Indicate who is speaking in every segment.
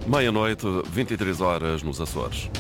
Speaker 1: Meia-noite, 23 horas nos Açores.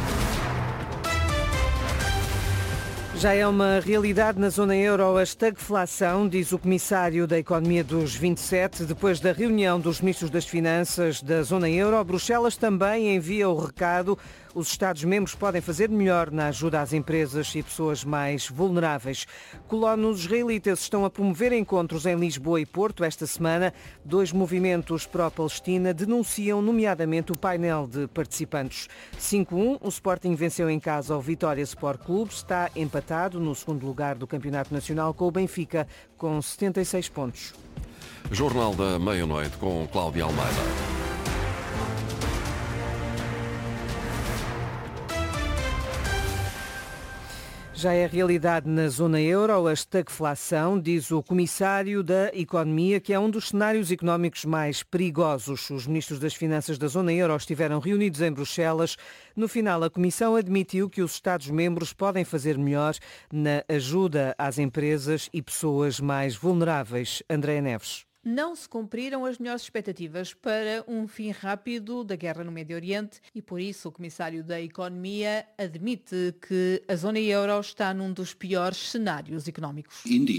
Speaker 2: Já é uma realidade na zona euro a estagflação, diz o comissário da Economia dos 27. Depois da reunião dos ministros das Finanças da zona euro, Bruxelas também envia o recado. Os Estados-membros podem fazer melhor na ajuda às empresas e pessoas mais vulneráveis. Colonos israelitas estão a promover encontros em Lisboa e Porto esta semana. 2 movimentos pró-Palestina denunciam nomeadamente o painel de participantes. 5-1, o Sporting venceu em casa ao Vitória Sport Clube, está empatado no segundo lugar do Campeonato Nacional com o Benfica, com 76 pontos.
Speaker 1: Jornal da Meia-Noite com Cláudia Almeida.
Speaker 2: Já é realidade na zona euro a estagflação, diz o comissário da Economia, que é um dos cenários económicos mais perigosos. Os ministros das Finanças da zona euro estiveram reunidos em Bruxelas. No final, a Comissão admitiu que os Estados-membros podem fazer melhor na ajuda às empresas e pessoas mais vulneráveis. Andréa Neves.
Speaker 3: Não se cumpriram as melhores expectativas para um fim rápido da guerra no Médio Oriente e, por isso, o comissário da Economia admite que a zona euro está num dos piores cenários económicos.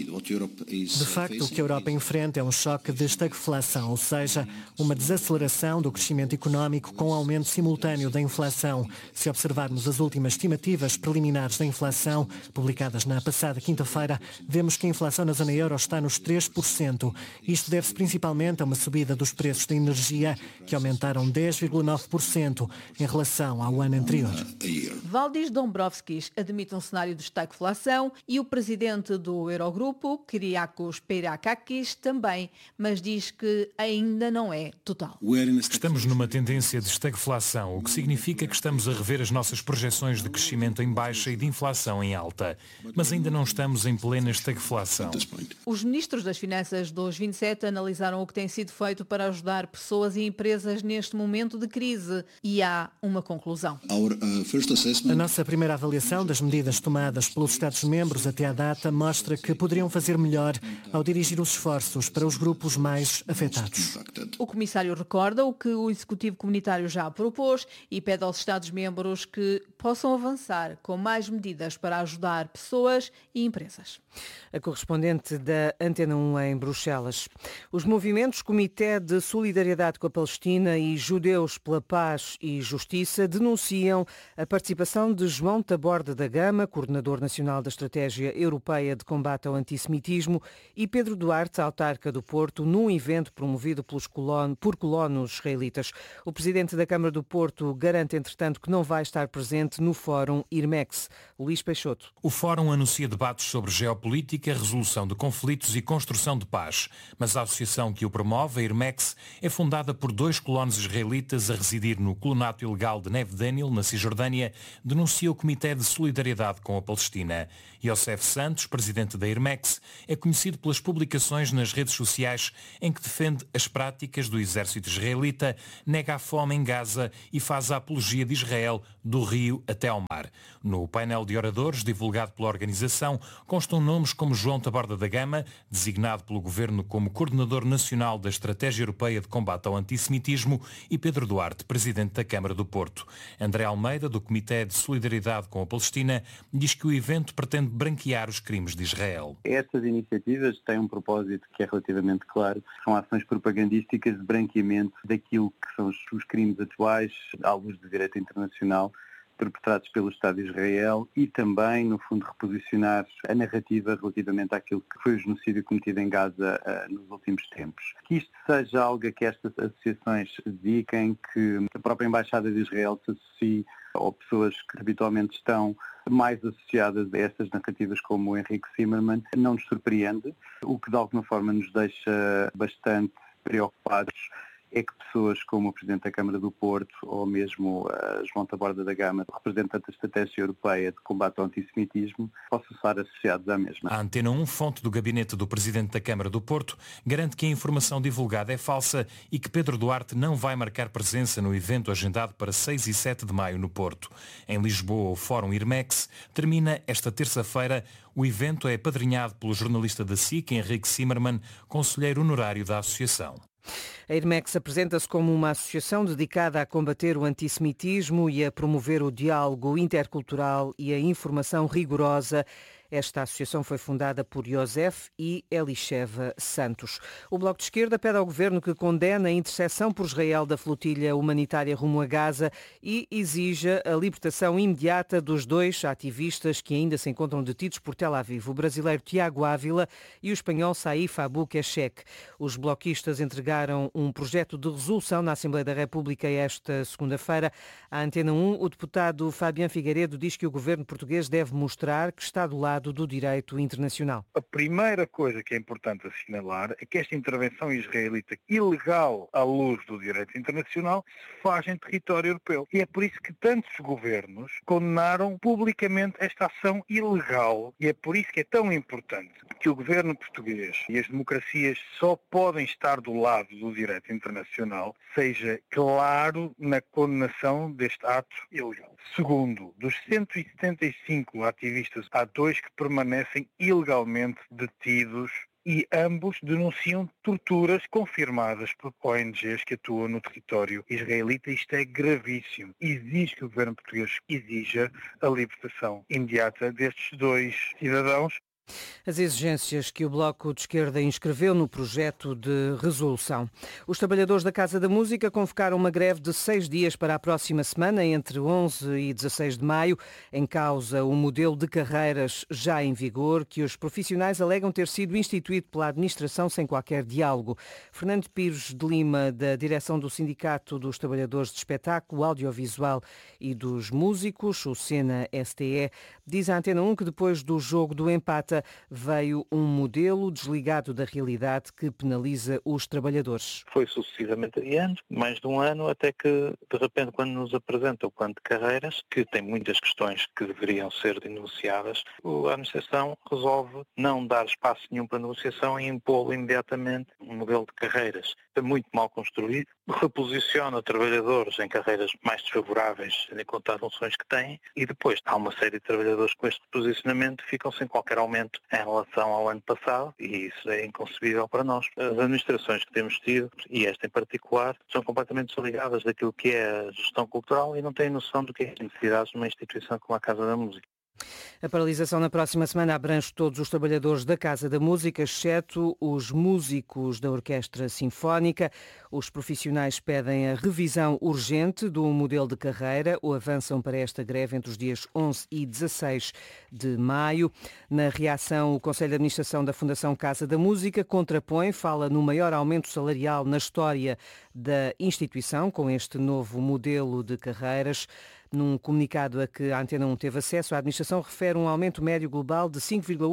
Speaker 4: De facto, o que a Europa enfrenta é um choque de estagflação, ou seja, uma desaceleração do crescimento económico com aumento simultâneo da inflação. Se observarmos as últimas estimativas preliminares da inflação, publicadas na passada quinta-feira, vemos que a inflação na zona euro está nos 3%. Isto deve-se principalmente a uma subida dos preços da energia, que aumentaram 10,9% em relação ao ano anterior.
Speaker 3: Valdis Dombrovskis admite um cenário de estagflação e o presidente do Eurogrupo, Kyriakos Peirakakis, também, mas diz que ainda não é total.
Speaker 5: Estamos numa tendência de estagflação, o que significa que estamos a rever as nossas projeções de crescimento em baixa e de inflação em alta, mas ainda não estamos em plena estagflação.
Speaker 3: Os ministros das Finanças dos 27 analisaram o que tem sido feito para ajudar pessoas e empresas neste momento de crise e há uma conclusão.
Speaker 4: A nossa primeira avaliação das medidas tomadas pelos Estados-membros até à data mostra que poderiam fazer melhor ao dirigir os esforços para os grupos mais afetados.
Speaker 3: O comissário recorda o que o Executivo Comunitário já propôs e pede aos Estados-membros que possam avançar com mais medidas para ajudar pessoas e empresas.
Speaker 2: A correspondente da Antena 1 em Bruxelas. Os movimentos Comitê de Solidariedade com a Palestina e Judeus pela Paz e Justiça denunciam a participação de João Taborda da Gama, coordenador nacional da Estratégia Europeia de Combate ao Antissemitismo, e Pedro Duarte, autarca do Porto, num evento promovido por colonos israelitas. O presidente da Câmara do Porto garante, entretanto, que não vai estar presente no Fórum IRMEX. Luís Peixoto.
Speaker 5: O Fórum anuncia debates sobre geopolítica, resolução de conflitos e construção de paz. Mas a associação que o promove, a IRMEX, é fundada por 2 colonos israelitas a residir no colonato ilegal de Neve Daniel, na Cisjordânia, denuncia o Comitê de Solidariedade com a Palestina. Youssef Santos, presidente da IRMEX, é conhecido pelas publicações nas redes sociais em que defende as práticas do exército israelita, nega a fome em Gaza e faz a apologia de Israel do rio até ao mar. No painel de oradores divulgado pela organização constam nomes como João Taborda da Gama, designado pelo governo como coordenador nacional da Estratégia Europeia de Combate ao Antissemitismo, e Pedro Duarte, presidente da Câmara do Porto. André Almeida, do Comitê de Solidariedade com a Palestina, diz que o evento pretende branquear os crimes de Israel.
Speaker 6: Estas iniciativas têm um propósito que é relativamente claro. São ações propagandísticas de branqueamento daquilo que são os crimes atuais, à luz do direito internacional, perpetrados pelo Estado de Israel, e também, no fundo, reposicionar a narrativa relativamente àquilo que foi o genocídio cometido em Gaza nos últimos tempos. Que isto seja algo a que estas associações se dediquem, que a própria Embaixada de Israel se associe, ou pessoas que habitualmente estão mais associadas a estas narrativas como o Henrique Zimmermann, não nos surpreende. O que de alguma forma nos deixa bastante preocupados é que pessoas como o Presidente da Câmara do Porto ou mesmo João Taborda da Gama, representante da Estratégia Europeia de Combate ao Antissemitismo, possam estar associados à mesma.
Speaker 5: A Antena 1, fonte do gabinete do Presidente da Câmara do Porto, garante que a informação divulgada é falsa e que Pedro Duarte não vai marcar presença no evento agendado para 6 e 7 de maio no Porto. Em Lisboa, o Fórum IRMEX termina esta terça-feira. O evento é apadrinhado pelo jornalista da SIC, Henrique Zimmermann, conselheiro honorário da associação.
Speaker 2: A Irmex apresenta-se como uma associação dedicada a combater o antissemitismo e a promover o diálogo intercultural e a informação rigorosa. Esta associação foi fundada por Josef e Elisheva Santos. O Bloco de Esquerda pede ao Governo que condene a interseção por Israel da flotilha humanitária rumo a Gaza e exija a libertação imediata dos 2 ativistas que ainda se encontram detidos por Tel Aviv, o brasileiro Tiago Ávila e o espanhol Saif Abu Keshek. Os bloquistas entregaram um projeto de resolução na Assembleia da República esta segunda-feira. À Antena 1, o deputado Fabián Figueiredo diz que o Governo português deve mostrar que está do lado do direito internacional.
Speaker 7: A primeira coisa que é importante assinalar é que esta intervenção israelita ilegal à luz do direito internacional se faz em território europeu. E é por isso que tantos governos condenaram publicamente esta ação ilegal. E é por isso que é tão importante que o governo português e as democracias só podem estar do lado do direito internacional, seja claro na condenação deste ato ilegal. Segundo, dos 175 ativistas, há 2 que permanecem ilegalmente detidos e ambos denunciam torturas confirmadas por ONGs que atuam no território israelita. Isto é gravíssimo. Exige que o governo português exija a libertação imediata destes 2 cidadãos.
Speaker 2: As exigências que o Bloco de Esquerda inscreveu no projeto de resolução. Os trabalhadores da Casa da Música convocaram uma greve de 6 dias para a próxima semana, entre 11 e 16 de maio, em causa o modelo de carreiras já em vigor, que os profissionais alegam ter sido instituído pela administração sem qualquer diálogo. Fernando Pires de Lima, da direção do Sindicato dos Trabalhadores de Espetáculo, Audiovisual e dos Músicos, o SENA-STE, diz à Antena 1 que depois do jogo do empate veio um modelo desligado da realidade que penaliza os trabalhadores.
Speaker 8: Foi sucessivamente adiante, mais de um ano, até que, de repente, quando nos apresenta o plano de carreiras, que tem muitas questões que deveriam ser denunciadas, a administração resolve não dar espaço nenhum para negociação e impô-lo imediatamente um modelo de carreiras muito mal construído, reposiciona trabalhadores em carreiras mais desfavoráveis em conta as funções que têm e depois há uma série de trabalhadores com este posicionamento que ficam sem qualquer aumento em relação ao ano passado e isso é inconcebível para nós. As administrações que temos tido, e esta em particular, são completamente desligadas daquilo que é a gestão cultural e não têm noção do que é as necessidades de uma instituição como a Casa da Música.
Speaker 2: A paralisação na próxima semana abrange todos os trabalhadores da Casa da Música, exceto os músicos da Orquestra Sinfónica. Os profissionais pedem a revisão urgente do modelo de carreira ou avançam para esta greve entre os dias 11 e 16 de maio. Na reação, o Conselho de Administração da Fundação Casa da Música contrapõe, fala no maior aumento salarial na história da instituição com este novo modelo de carreiras. Num comunicado a que a Antena 1 teve acesso, a administração refere um aumento médio global de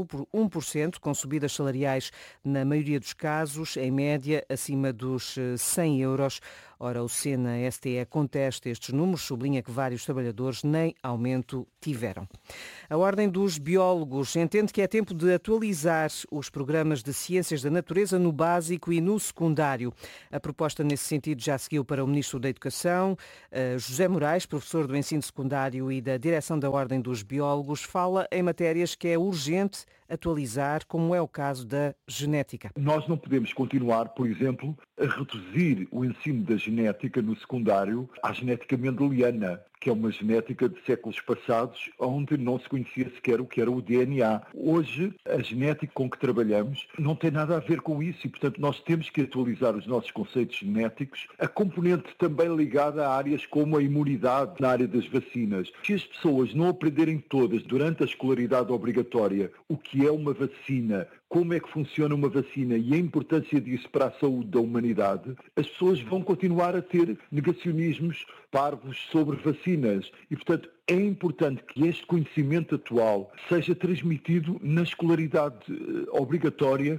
Speaker 2: 5,1%, com subidas salariais na maioria dos casos, em média acima dos 100 euros. Ora, o SENA-STE contesta estes números, sublinha que vários trabalhadores nem aumento tiveram. A Ordem dos Biólogos entende que é tempo de atualizar os programas de Ciências da Natureza no básico e no secundário. A proposta nesse sentido já seguiu para o Ministro da Educação. José Moraes, professor do ensino secundário e da direção da Ordem dos Biólogos, fala em matérias que é urgente atualizar, como é o caso da genética.
Speaker 9: Nós não podemos continuar, por exemplo, a reduzir o ensino da genética no secundário à genética mendeliana, que é uma genética de séculos passados, onde não se conhecia sequer o que era o DNA. Hoje, a genética com que trabalhamos não tem nada a ver com isso e, portanto, nós temos que atualizar os nossos conceitos genéticos, a componente também ligada a áreas como a imunidade na área das vacinas. Se as pessoas não aprenderem todas, durante a escolaridade obrigatória, o que é uma vacina, como é que funciona uma vacina e a importância disso para a saúde da humanidade, as pessoas vão continuar a ter negacionismos parvos sobre vacinas. E, portanto, é importante que este conhecimento atual seja transmitido na escolaridade obrigatória.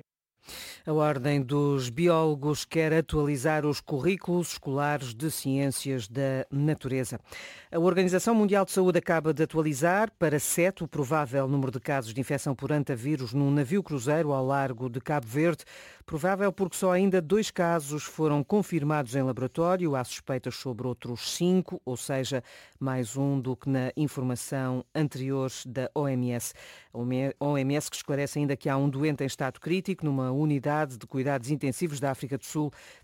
Speaker 2: A Ordem dos Biólogos quer atualizar os currículos escolares de Ciências da Natureza. A Organização Mundial de Saúde acaba de atualizar para 7 o provável número de casos de infecção por hantavírus num navio-cruzeiro ao largo de Cabo Verde. Provável porque só ainda 2 casos foram confirmados em laboratório. Há suspeitas sobre outros 5, ou seja, mais um do que na informação anterior da OMS. A OMS que esclarece ainda que há um doente em estado crítico numa unidade de cuidados intensivos da África do Sul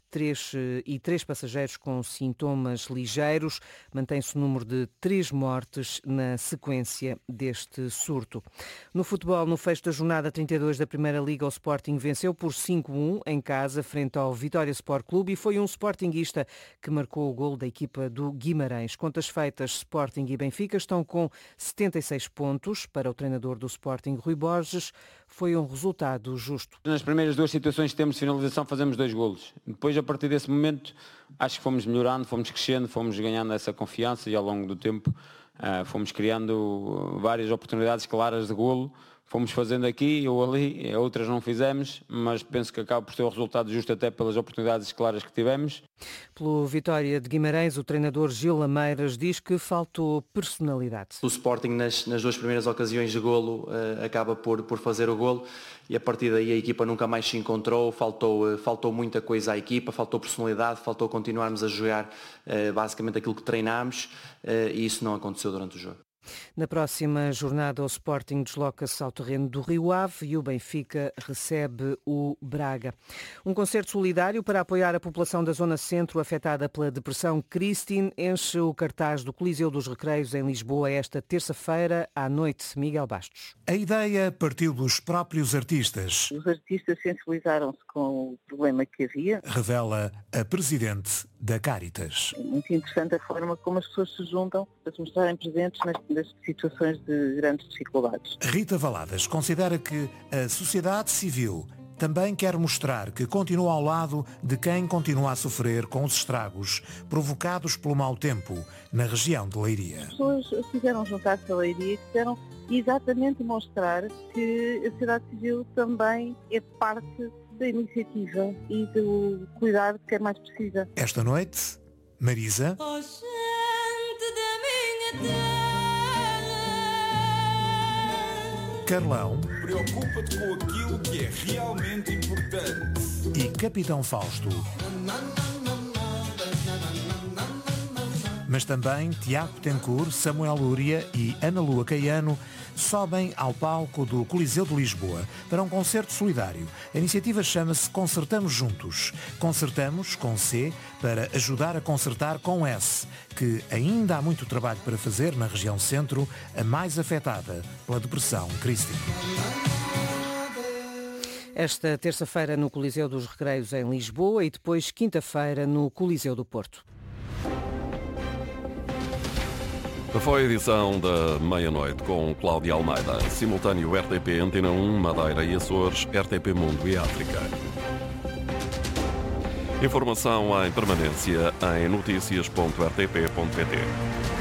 Speaker 2: e 3 passageiros com sintomas ligeiros. Mantém-se o número de 3 mortes na sequência deste surto. No futebol, no fecho da jornada 32 da Primeira Liga, o Sporting venceu por 5-1 em casa frente ao Vitória Sport Clube e foi um sportinguista que marcou o golo da equipa do Guimarães. Contas feitas, Sporting e Benfica estão com 76 pontos. Para o treinador do Sporting, Rui Borges, foi um resultado justo.
Speaker 10: Nas primeiras 2 situações que temos de finalização fazemos 2 golos. Depois, a partir desse momento, acho que fomos melhorando, fomos crescendo, fomos ganhando essa confiança e ao longo do tempo fomos criando várias oportunidades claras de golo. Fomos fazendo aqui ou ali, outras não fizemos, mas penso que acaba por ser o resultado justo até pelas oportunidades claras que tivemos.
Speaker 2: Pelo Vitória de Guimarães, o treinador Gil Lameiras diz que faltou personalidade.
Speaker 11: O Sporting nas 2 primeiras ocasiões de golo acaba por fazer o golo e a partir daí a equipa nunca mais se encontrou, faltou muita coisa à equipa, faltou personalidade, faltou continuarmos a jogar basicamente aquilo que treinámos e isso não aconteceu durante o jogo.
Speaker 2: Na próxima jornada, o Sporting desloca-se ao terreno do Rio Ave e o Benfica recebe o Braga. Um concerto solidário para apoiar a população da Zona Centro afetada pela depressão Christine enche o cartaz do Coliseu dos Recreios em Lisboa esta terça-feira à noite. Miguel Bastos.
Speaker 12: A ideia partiu dos próprios artistas.
Speaker 13: Os artistas sensibilizaram-se com o problema que havia.
Speaker 12: Revela a presidente da Cáritas.
Speaker 13: É muito interessante a forma como as pessoas se juntam para se mostrarem presentes nas situações de grandes dificuldades.
Speaker 12: Rita Valadas considera que a sociedade civil também quer mostrar que continua ao lado de quem continua a sofrer com os estragos provocados pelo mau tempo na região de Leiria.
Speaker 13: As pessoas quiseram juntar-se a Leiria e quiseram exatamente mostrar que a sociedade civil também é parte da iniciativa e do cuidado de quem mais precisa.
Speaker 12: Esta noite, Marisa, Carlão,
Speaker 14: preocupa-te com aquilo que é realmente importante.
Speaker 12: E Capitão Fausto. Mas também Tiago Tencourt, Samuel Lúria e Ana Lua Caiano sobem ao palco do Coliseu de Lisboa para um concerto solidário. A iniciativa chama-se Concertamos Juntos. Concertamos com C para ajudar a concertar com S, que ainda há muito trabalho para fazer na região centro, a mais afetada pela depressão Christine.
Speaker 2: Esta terça-feira no Coliseu dos Recreios em Lisboa e depois quinta-feira no Coliseu do Porto.
Speaker 1: Foi a edição da meia-noite com Cláudia Almeida. Simultâneo RTP Antena 1, Madeira e Açores, RTP Mundo e África. Informação em permanência em noticias.rtp.pt.